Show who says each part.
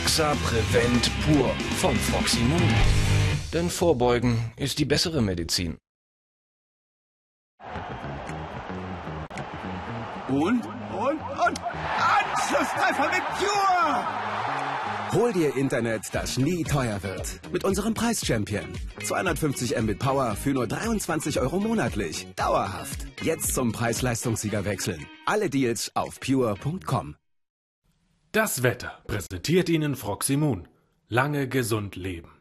Speaker 1: Axa Prevent Pur von Froximund. Denn Vorbeugen ist die bessere Medizin.
Speaker 2: Und Anschlusstreffer mit Pure!
Speaker 3: Hol dir Internet, das nie teuer wird. Mit unserem Preis-Champion. 250 Mbit Power für nur 23 € monatlich. Dauerhaft. Jetzt zum Preis-Leistungssieger wechseln. Alle Deals auf pure.com.
Speaker 4: Das Wetter präsentiert Ihnen Froximund. Lange gesund leben.